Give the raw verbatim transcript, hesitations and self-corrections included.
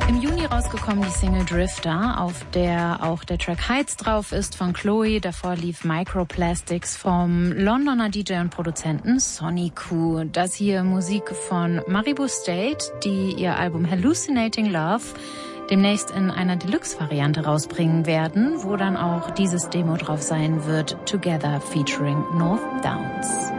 Im Juni rausgekommen die Single Drifter, auf der auch der Track Heights drauf ist von Chloe. Davor lief Microplastics vom Londoner D J und Produzenten Sonny Q. Das hier Musik von Maribu State, die ihr Album Hallucinating Love demnächst in einer Deluxe-Variante rausbringen werden, wo dann auch dieses Demo drauf sein wird, Together featuring North Downs.